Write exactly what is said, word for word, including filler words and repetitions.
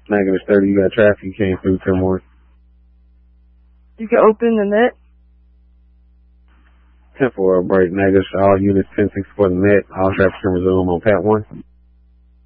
Negative thirty, you got traffic, you came through ten one. You can open the net. ten four break, negative, all units ten six for the net, all traffic can resume on Pat one.